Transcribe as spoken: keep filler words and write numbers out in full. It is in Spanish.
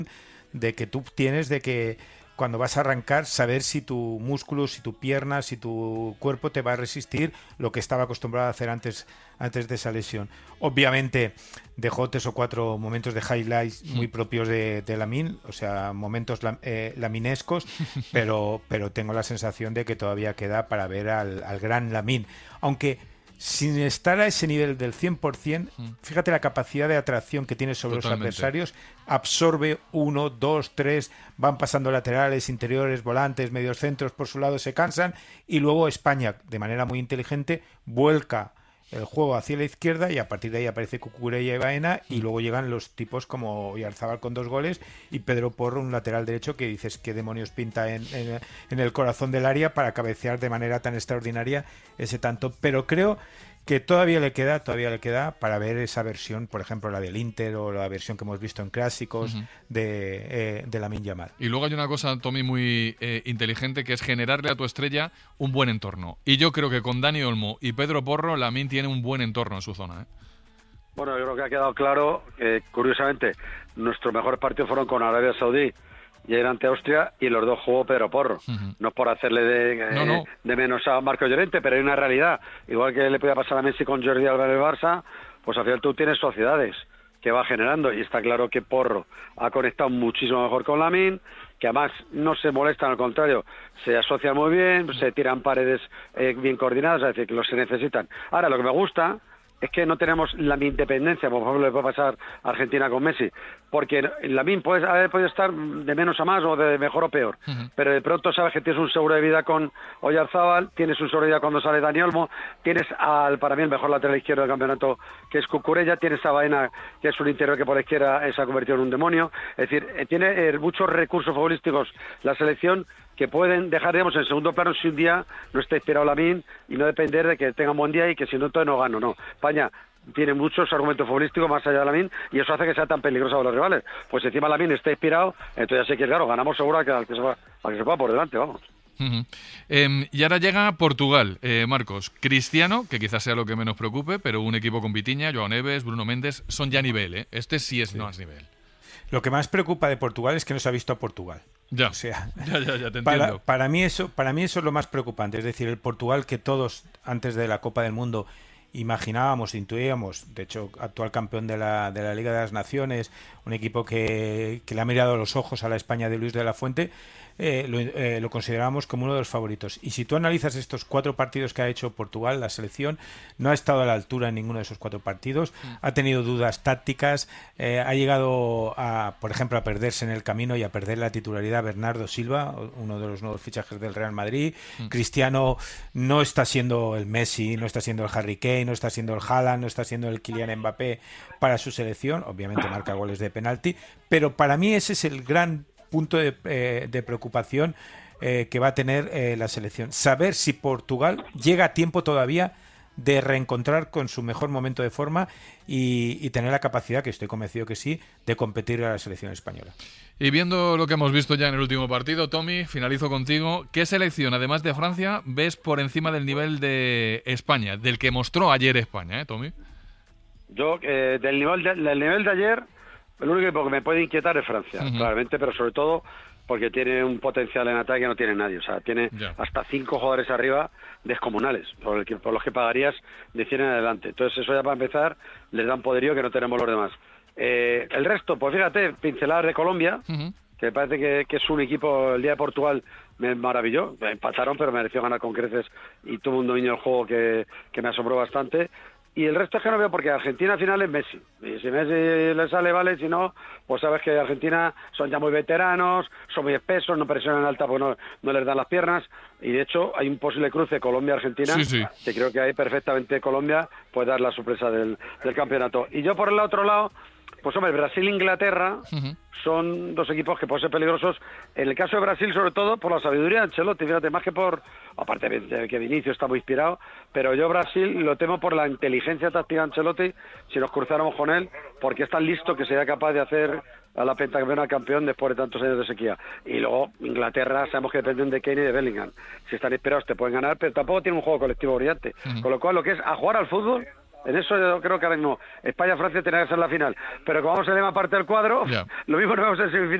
de que tú tienes de que cuando vas a arrancar saber si tu músculo, si tu pierna, si tu cuerpo te va a resistir lo que estaba acostumbrado a hacer antes, antes de esa lesión. Obviamente dejó tres o cuatro momentos de highlights muy propios de, de Lamine, o sea, momentos lam, eh, laminescos, pero, pero tengo la sensación de que todavía queda para ver al, al gran Lamine. Aunque sin estar a ese nivel del cien por ciento, fíjate la capacidad de atracción que tiene sobre Totalmente. Los adversarios, absorbe uno, dos, tres, van pasando laterales, interiores, volantes, medios centros por su lado, se cansan, y luego España, de manera muy inteligente, vuelca el juego hacia la izquierda y a partir de ahí aparece Cucurella y Baena y luego llegan los tipos como Oyarzabal con dos goles y Pedro Porro, un lateral derecho que dices qué demonios pinta en, en, en el corazón del área para cabecear de manera tan extraordinaria ese tanto, pero creo que todavía le queda, todavía le queda para ver esa versión, por ejemplo la del Inter o la versión que hemos visto en clásicos uh-huh. de, eh, de Lamine Yamal. Y luego hay una cosa, Tommy, muy eh, inteligente, que es generarle a tu estrella un buen entorno. Y yo creo que con Dani Olmo y Pedro Porro, Lamine tiene un buen entorno en su zona, ¿eh? Bueno, yo creo que ha quedado claro que, curiosamente, nuestros mejores partidos fueron con Arabia Saudí y era ante Austria y los dos jugó Pedro Porro. Uh-huh. No es por hacerle de, no, no. de menos a Marco Llorente, pero hay una realidad. Igual que le podía pasar a Messi con Jordi Alba en el Barça, pues al final tú tienes sociedades que va generando y está claro que Porro ha conectado muchísimo mejor con Lamine, que además no se molestan, al contrario, se asocian muy bien, se tiran paredes eh, bien coordinadas, es decir, que los se necesitan. Ahora, lo que me gusta es que no tenemos la independencia, como por ejemplo le puede pasar a Argentina con Messi, porque Lamine puede haber podido estar de menos a más o de mejor o peor, uh-huh. pero de pronto sabes que tienes un seguro de vida con Oyarzabal, tienes un seguro de vida cuando sale Dani Olmo, tienes al, para mí el mejor lateral izquierdo del campeonato, que es Cucurella, tienes a Baena, que es un interior que por la izquierda se ha convertido en un demonio, es decir, tiene eh, muchos recursos futbolísticos la selección que pueden dejar, digamos, en segundo plano si un día no está inspirado Lamine y no depender de que tenga un buen día y que si no, entonces no gano, no. España tiene muchos argumentos futbolísticos más allá de Lamine y eso hace que sea tan peligroso a los rivales. Pues encima Lamine está inspirado, entonces ya sé que, claro, ganamos seguro al que, al que, se, va, al que se va por delante, vamos. Uh-huh. Eh, y ahora llega Portugal, eh, Marcos. Cristiano, que quizás sea lo que menos preocupe, pero un equipo con Vitinha, João Neves, Bruno Méndez, son ya nivel, ¿eh? Este sí es sí. más nivel. Lo que más preocupa de Portugal es que no se ha visto a Portugal. Ya, o sea, ya, ya, ya te entiendo. Para, para, mí eso, para mí eso es lo más preocupante. Es decir, el Portugal que todos, antes de la Copa del Mundo, imaginábamos, intuíamos, de hecho, actual campeón de la, de la Liga de las Naciones, un equipo que, que le ha mirado a los ojos a la España de Luis de la Fuente, eh, lo, eh, lo considerábamos como uno de los favoritos. Y si tú analizas estos cuatro partidos que ha hecho Portugal, la selección no ha estado a la altura en ninguno de esos cuatro partidos, mm. ha tenido dudas tácticas, eh, ha llegado a, por ejemplo, a perderse en el camino y a perder la titularidad Bernardo Silva, uno de los nuevos fichajes del Real Madrid. Mm. Cristiano no está siendo el Messi, no está siendo el Harry Kane, no está siendo el Haaland, no está siendo el Kylian Mbappé para su selección, obviamente marca goles de penalti, pero para mí ese es el gran punto de, eh, de preocupación eh, que va a tener eh, la selección. Saber si Portugal llega a tiempo todavía de reencontrar con su mejor momento de forma y, y tener la capacidad, que estoy convencido que sí, de competir a la selección española. Y viendo lo que hemos visto ya en el último partido, Tommy, finalizo contigo. ¿Qué selección, además de Francia, ves por encima del nivel de España, del que mostró ayer España, eh, Tommy? Yo, eh, del, nivel de, del nivel de ayer, el único que me puede inquietar es Francia, uh-huh. claramente, pero sobre todo porque tiene un potencial en ataque que no tiene nadie. O sea, tiene yeah. hasta cinco jugadores arriba descomunales, por, el que, por los que pagarías de cien en adelante. Entonces eso ya para empezar les da un poderío que no tenemos los demás. Eh, el resto, pues fíjate, pinceladas de Colombia, uh-huh. que me parece que, que es un equipo, el día de Portugal me maravilló, empataron pero mereció ganar con creces y tuvo un dominio del juego que, que me asombró bastante. Y el resto es que no veo, porque Argentina al final es Messi. Y si Messi le sale, vale, si no, pues sabes que Argentina son ya muy veteranos, son muy espesos, no presionan alta porque no, no les dan las piernas. Y de hecho hay un posible cruce Colombia-Argentina, sí, sí. que creo que ahí perfectamente Colombia puede dar la sorpresa del, del campeonato. Y yo por el otro lado, pues hombre, Brasil-Inglaterra uh-huh. son dos equipos que pueden ser peligrosos. En el caso de Brasil, sobre todo, por la sabiduría de Ancelotti, fíjate, más que por, aparte de que Vinicius está muy inspirado, pero yo Brasil lo temo por la inteligencia táctica de Ancelotti, si nos cruzáramos con él, porque es tan listo que sería capaz de hacer a la pentacampeona campeón después de tantos años de sequía. Y luego Inglaterra, sabemos que dependen de Kane y de Bellingham. Si están inspirados te pueden ganar, pero tampoco tiene un juego colectivo brillante. Uh-huh. Con lo cual, lo que es a jugar al fútbol, En eso yo creo que ahora mismo España-Francia tiene que ser la final. Pero como vamos a ir más parte del cuadro, Ya. lo mismo nos vemos en semifinales.